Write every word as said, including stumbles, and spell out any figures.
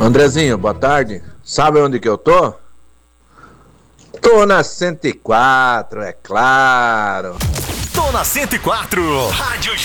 Andrezinho, boa tarde. Sabe onde que eu tô? Tô na cento e quatro, é claro. Tô na cento e quatro, Rádio